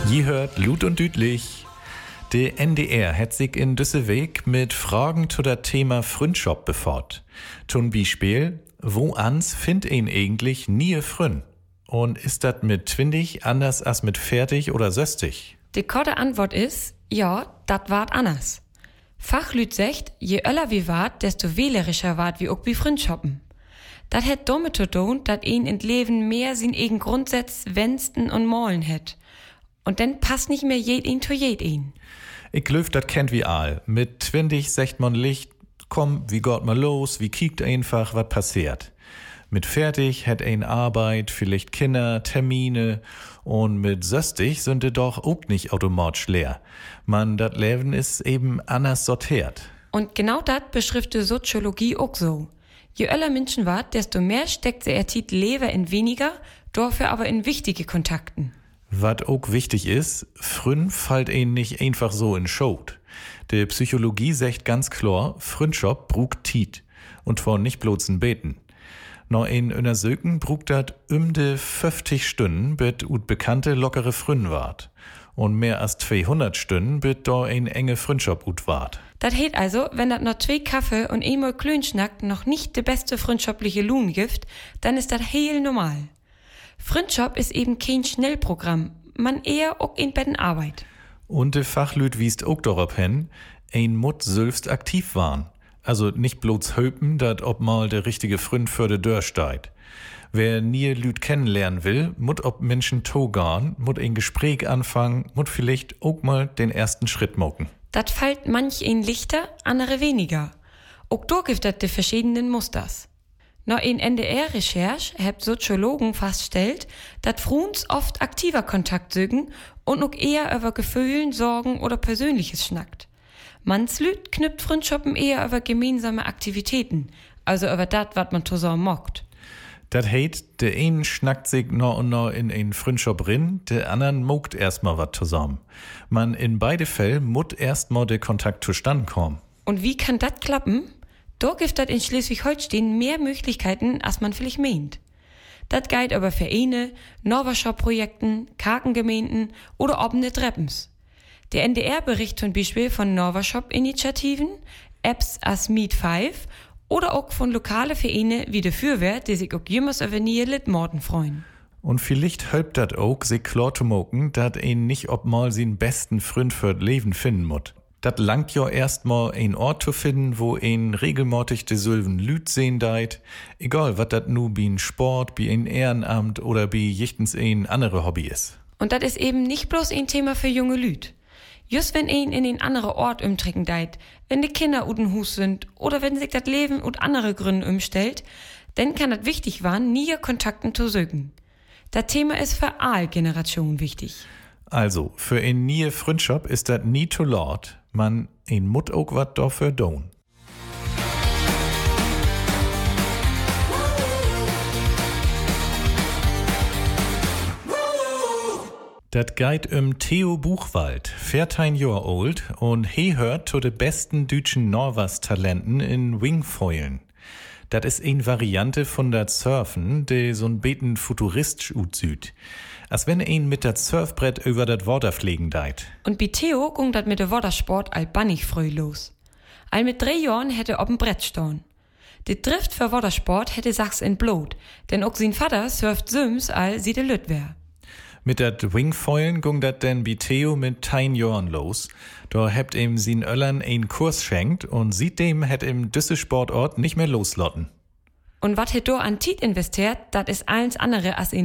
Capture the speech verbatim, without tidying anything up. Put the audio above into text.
Je hört Lut und Düdlich. Der N D R hat sich in düsse Weg mit Fragen zu der Thema Freundschaft befort. Zum Beispiel, wo ans find ihn eigentlich nie Frön? Und ist dat mit twindig anders als mit fertig oder söstig? Die korte Antwort ist, ja, dat wart anders. Fachlüt sagt, je öller wie wart, desto wählerischer wart wie auch wie Freundschaften. Dat het damit zu tun, dat ihn in Leben mehr sin eigen Grundsatz wennsten und malen het. Und dann passt nicht mehr jed ihn zu jed ihn. Ich glöf, dat kennt wie all. Mit twindig sagt man Licht, komm, wie Gott mal los, wie kiekt einfach, wat passiert. Mit fertig hätt ein Arbeit, vielleicht Kinder, Termine und mit söstig sind die doch auch nicht automatisch leer. Man, dat Leben ist eben anders sortiert. Und genau dat beschrift die Soziologie auch so. Je öller Menschen wart, desto mehr steckt sie er Tit Leber in weniger, dafür aber in wichtige Kontakten. Was auch wichtig ist, Frün fallt ihn nicht einfach so in Schot. Die Psychologie sagt ganz klar, Freundschaft brugt Tit und zwar nicht bloß ein Beten. Noch in einer Söken brugt dat um de fünfzig Stunden bit ut bekannte lockere Frün wart. Und mehr als zweihundert Stunden bit da ein enge Freundschaft ut wart. Dat heet also, wenn dat noch zwei Kaffee und einmal Klönschnack noch nicht de beste freundschaftliche Lohn gibt, dann ist dat heel normal. Freundschaft ist eben kein Schnellprogramm, man eher auch in Betten Arbeit. Und de Fachlüt wiest auch darauf hin, ein Mut selbst aktiv waren. Also nicht bloß höpen, dat ob mal der richtige Freund für de Dörr steigt. Wer nie Lüt kennenlernen will, mut ob Menschen togan, mut ein Gespräch anfangen, mut vielleicht auch mal den ersten Schritt mocken. Dat fällt manch ein lichter, andere weniger. Auch da gibt dat de verschiedenen Musters. Noch in N D R-Recherche hat Soziologen festgestellt, dat Fruns oft aktiver Kontakt sögen und auch eher über Gefühlen, Sorgen oder Persönliches schnackt. Manslüt knüpft Freundschaften eher über gemeinsame Aktivitäten, also über dat, wat man zusammen mockt. Dat heit, der einen schnackt sich noch und noch in ein Freundschaft rin, der anderen mogt erstmal wat zusammen. Man in beide Fällen mut erstmal der Kontakt zustande kommen. Und wie kann dat klappen? Da gibt dat in Schleswig-Holstein mehr Möglichkeiten, als man vielleicht meint. Dat geht über Vereine, Norwerscher-Projekten, Kakengemeinden oder offene Treppens. Der N D R berichtet zum Beispiel von Norwershop-Initiativen, Apps as Meet fünf oder auch von lokalen Vereine wie der Fürwehr, die sich auch jemals über nie Litmorden freuen. Und vielleicht helpt dat auch, sich klar zu mocken, dat ihn nicht ob mal sin besten Freund für das Leben finden mut. Dat langt ja erstmal ein Ort zu finden, wo ein regelmäßig de Sylven Lüt sehen deit, egal wat dat nu bi ein Sport, bi ein Ehrenamt oder bi jichtens ein andere Hobby ist. Und dat ist eben nicht bloß ein Thema für junge Lüt. Just wenn ein in den anderen Ort umtrecken deit, wenn die Kinder uten Hus sind oder wenn sich dat Leben ut andere Gründe umstellt, dann kann dat wichtig waren, nie Kontakten zu sögen. Dat Thema ist für alle Generationen wichtig. Also, für ein nie Freundschaft ist dat nie zu laut, man ein mut auch wat dafür doen. Dat geht um Theo Buchwald, vierzehn Jahre alt und he hört zu de besten deutschen Norwas-Talenten in Wingfoilen. Dat is een Variante von dat Surfen, de so'n beten futuristisch utsüht. Als wenn een mit dat Surfbrett über dat Water fliegen deit. Und bei Theo ging dat mit de Watersport all bannig früh los. All mit drei Jahren hätte ob'n Brett stehen. Die Drift für Watersport hätte Sachs in Blut, denn auch sein Vater surft Sims all sie de Lüt wär. Mit dat Wingfoilen ging dat denn bei Theo mit zehn Jahren los. Da hebt ihm sin Öllern einen Kurs schenkt und seitdem hätt ihm düsse Sportort nicht mehr loslotten. Und wat hätt do an Tiet investiert, dat is alles andere als in